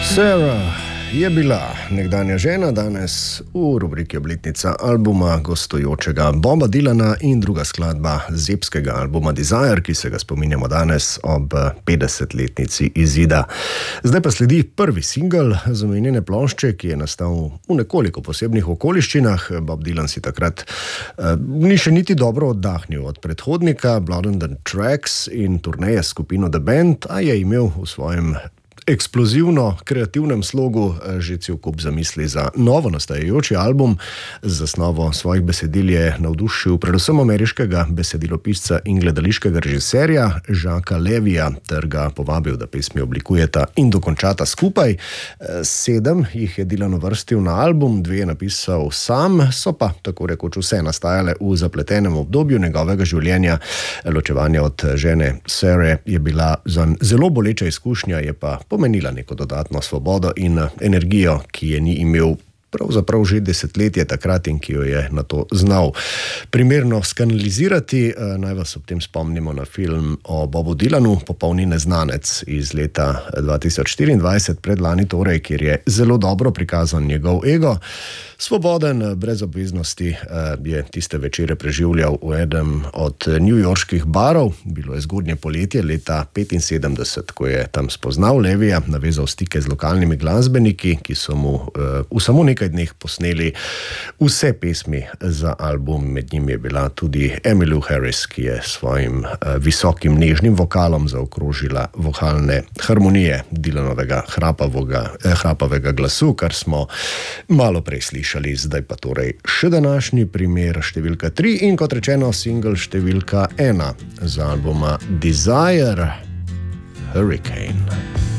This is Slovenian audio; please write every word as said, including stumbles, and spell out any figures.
Sarah je bila nekdanja žena, danes v rubriki obletnica albuma gostujočega Boba Dylana in druga skladba z epskega albuma Desire, ki se ga spominjamo danes ob petdesetletnici izida. Zdaj pa sledi prvi singel z omenjene plošče, ki je nastal v nekoliko posebnih okoliščinah. Bob Dylan si takrat uh, ni še niti dobro oddahnil od predhodnika Blood on the Tracks in turneje s skupino The Band, a je imel v svojem eksplozivno kreativnem slogu že cel kup zamisli za novo nastajajoči album. Z zasnovo svojih besedil je navdušil predvsem ameriškega besedilopisca in gledališkega režiserja Jacquesa Levija ter ga povabil, da pesmi oblikujeta in dokončata skupaj. Sedem jih je Dylan uvrstil na album, dve je napisal sam, so pa tako rekoč vse nastajale v zapletenem obdobju njegovega življenja. Ločevanje od žene Sarah je bila zanj zelo boleča izkušnja, je pa pomenila neko dodatno svobodo in energijo, ki je ni imel pravzaprav že desetletje takrat in ki jo je na to znal primerno skanalizirati. Naj vas ob tem spomnimo na film o Bobu Dylanu, Popolni neznanec iz leta dva tisoč štiriindvajset, predlani torej, kjer je zelo dobro prikazan njegov ego. Svoboden, brez obveznosti, je tiste večere preživljal v enem od newyorških barov. Bilo je zgodnje poletje leta petinsedemdeset, ko je tam spoznal Levija, navezal stike z lokalnimi glasbeniki, ki so mu v samo nekaj dneh posneli vse pesmi za album. Med njimi je bila tudi Emmylou Harris, ki je svojim visokim nežnim vokalom zaokrožila vokalne harmonije Dylanovega hrapavega, hrapavega glasu, kar smo malo prej slišali. Zdaj pa torej še današnji primer številka tri in kot rečeno single številka ena z albuma Desire, Hurricane.